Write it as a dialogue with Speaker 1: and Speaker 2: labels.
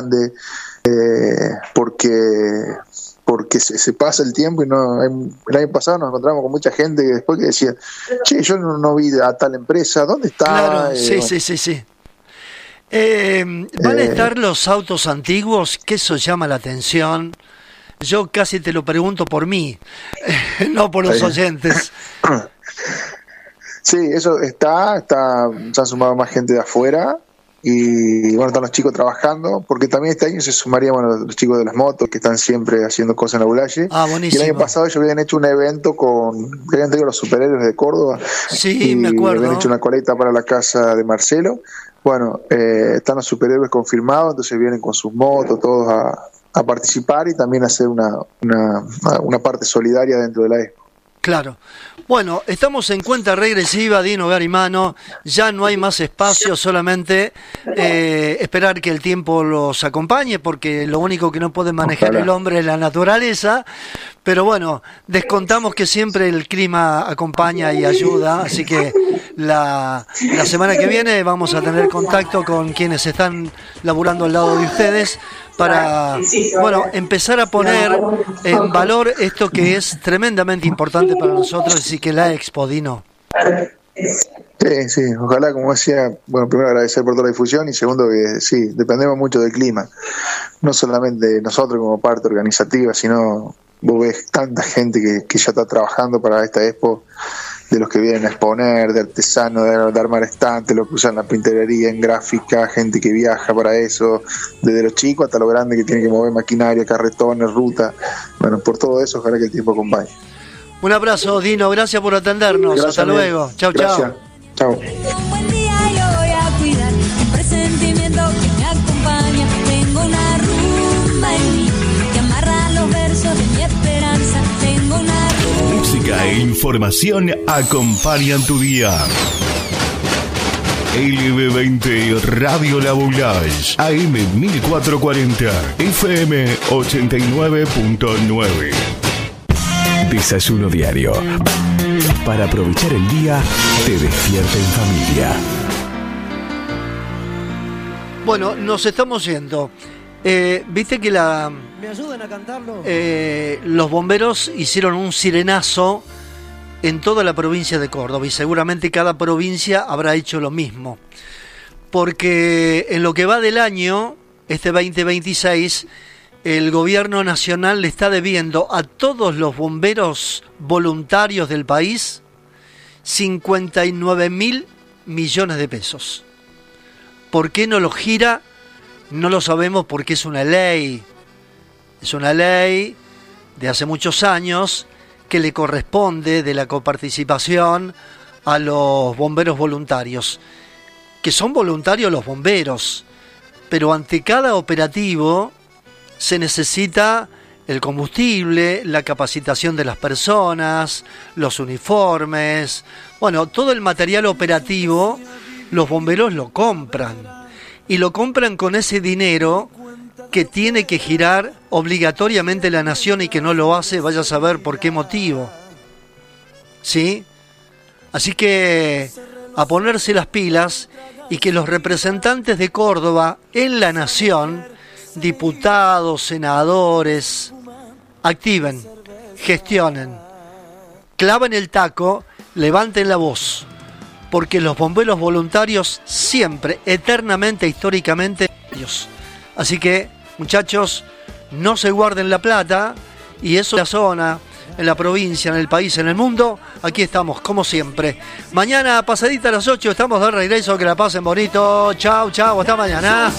Speaker 1: grande, porque se pasa el tiempo y el año pasado nos encontramos con mucha gente que después que decía, che, yo no vi a tal empresa, ¿dónde estaba?
Speaker 2: Claro, sí. ¿Van a estar los autos antiguos? Que eso llama la atención. Yo casi te lo pregunto por mí, no por los oyentes.
Speaker 1: Sí, eso está, se han sumado más gente de afuera y bueno, están los chicos trabajando, porque también este año se sumarían los chicos de las motos que están siempre haciendo cosas en la Bulaye.
Speaker 2: Buenísimo.
Speaker 1: Y el año pasado ellos habían hecho un evento habían traído los superhéroes de Córdoba.
Speaker 2: Sí, me acuerdo.
Speaker 1: Habían hecho una colecta para la casa de Marcelo. Bueno, están los superhéroes confirmados, entonces vienen con sus motos todos a participar y también hacer una parte solidaria dentro de la expo.
Speaker 2: Claro. Bueno, estamos en cuenta regresiva, Dino Garimano, ya no hay más espacio, solamente esperar que el tiempo los acompañe, porque lo único que no puede manejar el hombre es la naturaleza, pero bueno, descontamos que siempre el clima acompaña y ayuda, así que la semana que viene vamos a tener contacto con quienes están laburando al lado de ustedes, para empezar a poner en valor esto que es tremendamente importante para nosotros y que la Expo, Dino.
Speaker 1: Sí, ojalá, como decía, bueno, primero agradecer por toda la difusión y segundo que sí, dependemos mucho del clima, no solamente nosotros como parte organizativa, sino vos ves tanta gente que ya está trabajando para esta Expo, de los que vienen a exponer, de artesanos, de armar estantes, los que usan la pinturería en gráfica, gente que viaja para eso, desde los chicos hasta los grandes que tienen que mover maquinaria, carretones, ruta. Bueno, por todo eso, ojalá que el tiempo acompañe.
Speaker 2: Un abrazo, Dino, gracias por atendernos.
Speaker 1: Gracias,
Speaker 2: hasta luego. Chau.
Speaker 1: Chau.
Speaker 3: Buen día, yo voy a cuidar un presentimiento que me acompaña. Tengo una rumba en mí que amarra los versos de mi esperanza. Tengo una rumba.
Speaker 4: Música e información acompañan tu día. LB20 Radio La Boulage, AM 1440, FM 89.9. Desayuno diario. Para aprovechar el día, te despierta en familia.
Speaker 2: Bueno, nos estamos yendo. Viste que
Speaker 5: ¿Me ayudan a cantarlo?
Speaker 2: Los bomberos hicieron un sirenazo en toda la provincia de Córdoba y seguramente cada provincia habrá hecho lo mismo. Porque en lo que va del año, este 2026, el gobierno nacional le está debiendo a todos los bomberos voluntarios del país 59.000 millones de pesos. ¿Por qué no lo gira? No lo sabemos, porque es una ley. Es una ley de hace muchos años que le corresponde de la coparticipación a los bomberos voluntarios, que son voluntarios los bomberos, pero ante cada operativo se necesita el combustible, la capacitación de las personas, los uniformes, bueno, todo el material operativo los bomberos lo compran, y lo compran con ese dinero que tiene que girar obligatoriamente la nación y que no lo hace, vaya a saber por qué motivo. ¿Sí? Así que a ponerse las pilas y que los representantes de Córdoba en la nación, diputados, senadores, activen, gestionen, claven el taco, levanten la voz, porque los bomberos voluntarios siempre, eternamente, históricamente, ellos. Así que, muchachos, no se guarden la plata, y eso en la zona, en la provincia, en el país, en el mundo, aquí estamos, como siempre. Mañana, pasadita a las 8, estamos de regreso, que la pasen bonito. Chau, hasta mañana.